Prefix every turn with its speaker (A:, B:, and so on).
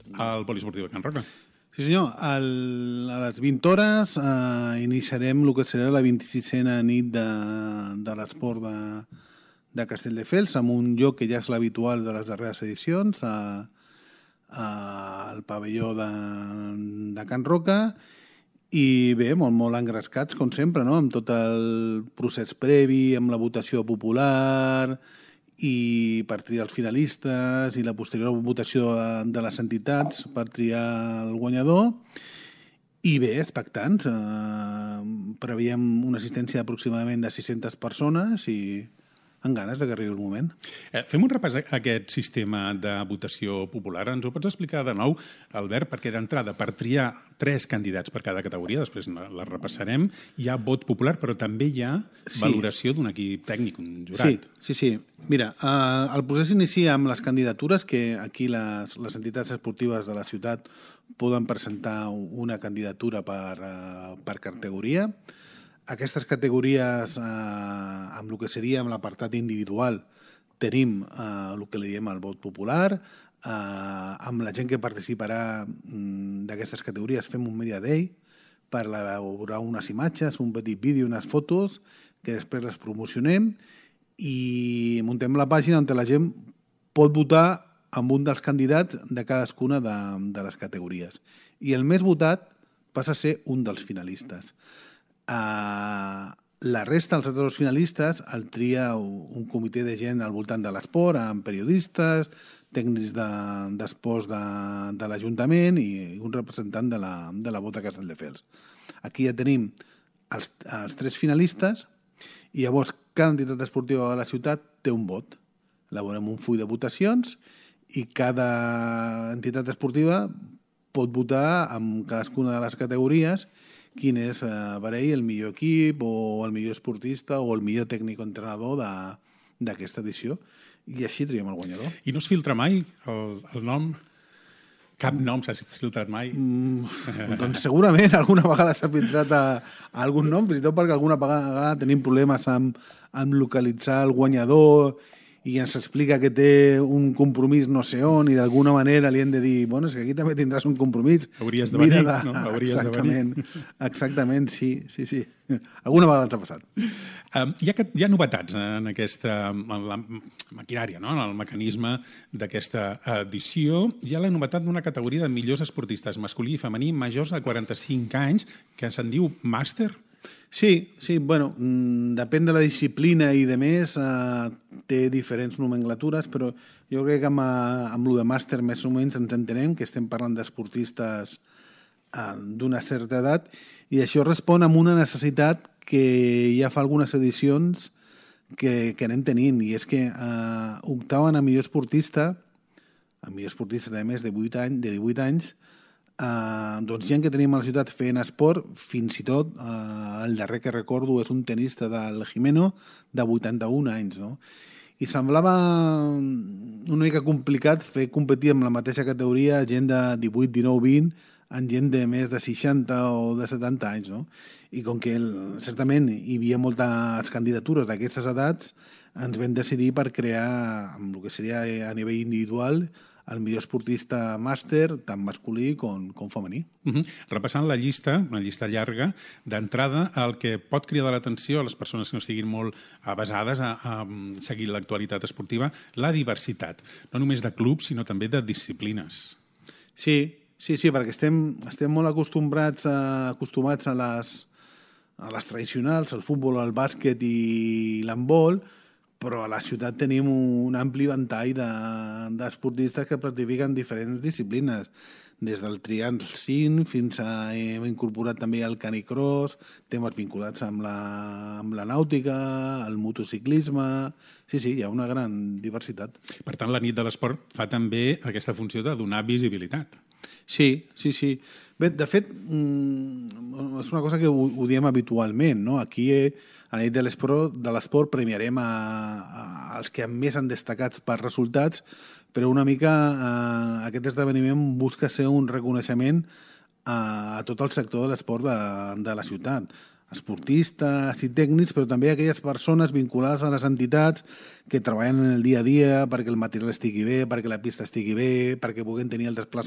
A: al Poliesportiu de Can Roca.
B: Sí, senyor. A les 20 hores iniciarem el que serà la 26a nit de l'esport de Castelldefels, amb un lloc que ja és l'habitual de les darreres edicions, al pavelló de Can Roca, i bé, molt engrescats, com sempre, no? Amb tot el procés previ, amb la votació popular, i per triar els finalistes i la posterior votació de les entitats per triar el guanyador. I bé, expectants. Preveiem una assistència aproximadament de 600 persones i amb ganes que arribi el moment.
A: Fem un repàs a aquest sistema de votació popular. Ens ho pots explicar de nou, Albert? Perquè d'entrada, per triar 3 candidats per cada categoria, després la repassarem, hi ha vot popular, però també hi ha valoració d'un equip tècnic, un jurat.
B: Sí. Mira, el procés inicia amb les candidatures, que aquí les entitats esportives de la ciutat poden presentar una candidatura per categoria. Aquestes categories, amb el que seria amb l'apartat individual, tenim el que li diem el vot popular. Amb la gent que participarà d'aquestes categories fem un media day per elaborar unes imatges, un petit vídeo, unes fotos, que després les promocionem i muntem la pàgina on la gent pot votar amb un dels candidats de cadascuna de les categories. I el més votat passa a ser un dels finalistes. La resta, els altres finalistes, el tria un comitè de gent al voltant de l'esport, amb periodistes, tècnics d'esports de l'Ajuntament i un representant de la Bota Castelldefels. Aquí ja tenim els 3 finalistes i llavors cada entitat esportiva de la ciutat té un vot. Elaborem un full de votacions i cada entitat esportiva pot votar amb cadascuna de les categories quin és per ell el millor equip o el millor esportista o el millor tècnic o entrenador d'aquesta edició. I així triem el guanyador.
A: I no es filtra mai el nom? Cap nom s'ha filtrat mai?
B: Doncs segurament alguna vegada s'ha filtrat algun nom, fins i tot perquè alguna vegada tenim problemes amb localitzar el guanyador i ens explica que té un compromís no sé on i d'alguna manera li hem de dir és que aquí també tindràs un compromís.
A: Hauries de venir, no? Hauries de venir.
B: Exactament, sí. Alguna vegada ens ha passat.
A: Hi ha novetats en aquesta maquinària, no? En el mecanisme d'aquesta edició. Hi ha la novetat d'una categoria de millors esportistes masculí i femení majors de 45 anys que se'n diu màster.
B: Sí, depèn de la disciplina i de més, té diferents nomenclatures, però jo crec que amb lo de màster més o menys ens entenem que estem parlant d'esportistes d'una certa edat i això respon a una necessitat que ja fa algunes edicions que anem tenint i és que optaven a millor esportista de més de 18 anys, doncs gent que tenim a la ciutat fent esport, fins i tot el darrer que recordo és un tenista del Jimeno de 81 anys, no? I semblava una mica complicat fer competir amb la mateixa categoria gent de 18, 19, 20 amb gent de més de 60 o de 70 anys, no? I com que certament hi havia moltes candidatures d'aquestes edats, ens vam decidir per crear, amb el que seria a nivell individual, el millor esportista màster, tant masculí com femení.
A: Repassant la llista, una llista llarga, d'entrada, el que pot cridar l'atenció a les persones que no estiguin molt avesades a seguir l'actualitat esportiva, la diversitat, no només de clubs, sinó també de disciplines.
B: Sí, perquè estem molt acostumats a les tradicionals, el futbol, el bàsquet i l'handbol, però a la ciutat tenim un ampli ventall d'esportistes que practiquen diferents disciplines, des del triatlon fins a hem incorporat també el canicross, temes vinculats amb la nàutica, el motociclisme. Sí, hi ha una gran diversitat.
A: Per tant, la nit de l'esport fa també aquesta funció de donar visibilitat.
B: Sí. Bé, de fet, és una cosa que ho diem habitualment, no? Aquí a la nit de l'esport premiarem els que més han destacat per resultats, però una mica aquest esdeveniment busca ser un reconeixement a tot el sector de l'esport de la ciutat. Esportistes i tècnics, però també aquelles persones vinculades a les entitats que treballen en el dia a dia perquè el material estigui bé, perquè la pista estigui bé, perquè puguin tenir el desplaçament